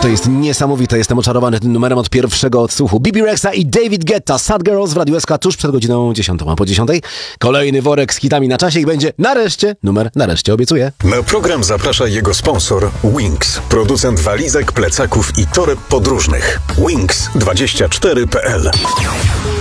To jest niesamowite, jestem oczarowany tym numerem od pierwszego odsłuchu. Bibi Rexa i David Guetta, Sad Girls w Radiu SK tuż przed godziną 10. A po 10 kolejny worek z hitami na czasie i będzie nareszcie, numer nareszcie obiecuję. Na program zaprasza jego sponsor Wings, producent walizek, plecaków i toreb podróżnych. Wings24.pl